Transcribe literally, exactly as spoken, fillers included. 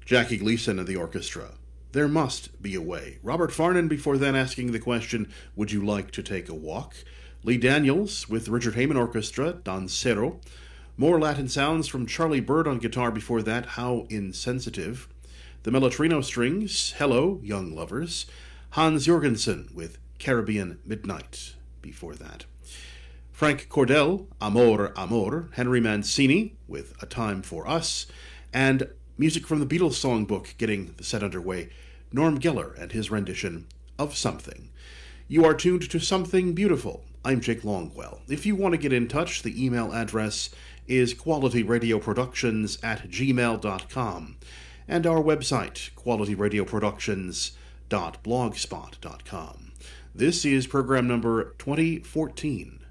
Jackie Gleason and the orchestra. There Must Be a Way. Robert Farnon before then asking the question, Would You Like to Take a Walk? Lee Daniels with the Richard Heyman Orchestra, Dancero. More Latin sounds from Charlie Bird on guitar before that, How Insensitive. The Melotrino Strings, Hello, Young Lovers. Hans Jorgensen with Caribbean Midnight before that. Frank Cordell, Amor, Amor. Henry Mancini with A Time for Us. And music from the Beatles songbook getting the set underway, Norm Geller and his rendition of Something. You are tuned to Something Beautiful. I'm Jake Longwell. If you want to get in touch, the email address is qualityradioproductions at gmail dot com, and our website, qualityradioproductions dot blogspot dot com. This is program number twenty fourteen.